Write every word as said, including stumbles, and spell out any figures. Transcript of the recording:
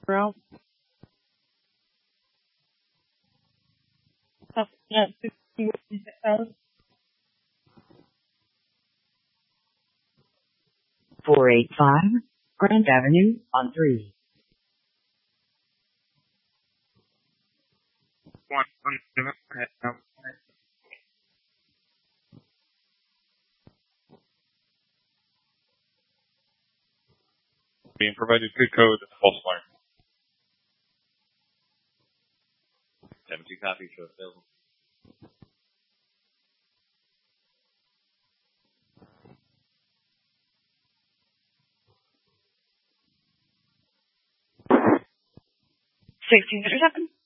Ralph. At sixty thousand. four eighty-five Grand Avenue on three. Being provided good code, false alarm. seventy-two copies, show available. sixteen oh seven